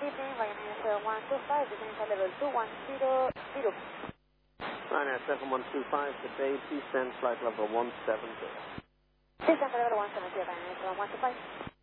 evening, Ryanair 125, descending level 2100. Ryanair 7125, good day, descend flight level 170. Descend level 170, Ryanair 125.